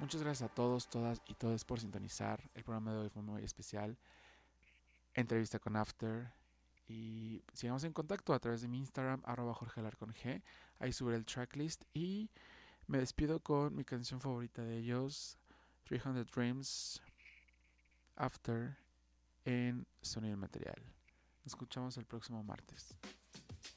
Muchas gracias a todos, todas y todos por sintonizar. El programa de hoy fue muy especial. Entrevista con After. Y sigamos en contacto a través de mi Instagram, @jorgelar_con_g. Ahí sube el tracklist. Y me despido con mi canción favorita de ellos, 300 Dreams After, en Sonido Material. Nos escuchamos el próximo martes.